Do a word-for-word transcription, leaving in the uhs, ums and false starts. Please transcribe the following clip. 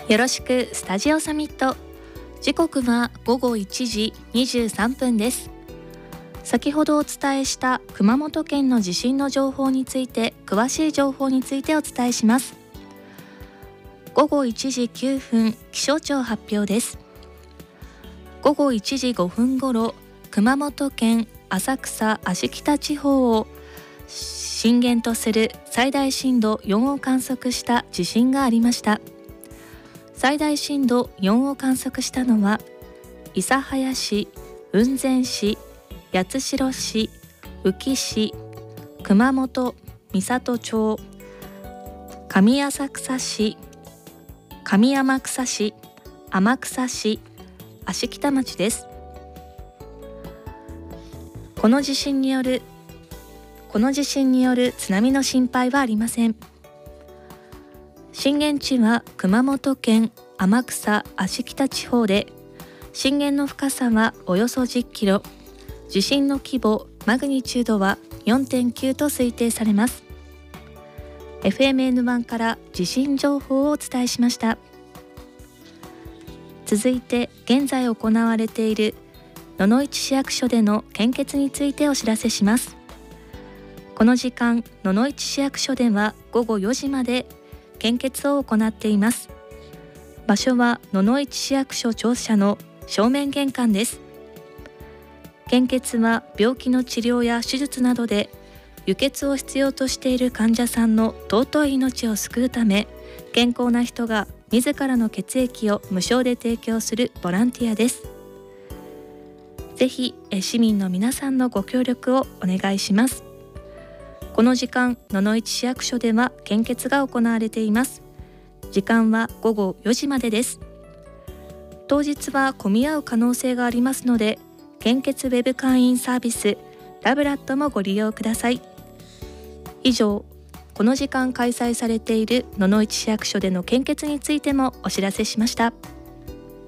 よろしくスタジオサミット。時刻はごごいちじにじゅうさんぷんです。先ほどお伝えした熊本県の地震の情報について、詳しい情報についてお伝えします。ごごいちじきゅうふん、気象庁発表です。ごごいちじごふんごろ、熊本県浅草芦北地方を震源とする最大震度よんを観測した地震がありました。最大震度よんを観測したのは諫早市、雲仙市、八代市、宇城市、熊本美里町、上浅草市、上天草市、天草市、芦北町です。この地震によるこの地震による津波の心配はありません。震源地は熊本県天草芦北地方で、震源の深さはおよそじゅっキロ、地震の規模マグニチュードは よんてんきゅう と推定されます。 エフエムエヌワン から地震情報をお伝えしました。続いて現在行われている野々市市役所での献血についてお知らせします。この時間、野々市市役所ではごごよじまで献血を行っています。場所は野々市市役所庁舎の正面玄関です。献血は病気の治療や手術などで輸血を必要としている患者さんの尊い命を救うため、健康な人が自らの血液を無償で提供するボランティアです。ぜひ市民の皆さんのご協力をお願いします。この時間、野々市市役所では献血が行われています。時間はごごよじまでです。当日は混み合う可能性がありますので、献血ウェブ会員サービスラブラットもご利用ください。以上、この時間開催されている野々市市役所での献血についてもお知らせしました。